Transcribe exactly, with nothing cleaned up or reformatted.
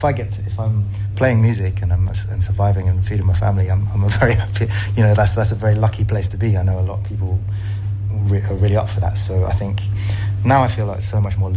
If I get, to, if I'm playing music and I'm and surviving and feeding my family, I'm, I'm a very happy. You know, that's that's a very lucky place to be. I know a lot of people re- are really up for that. So I think now I feel like so much more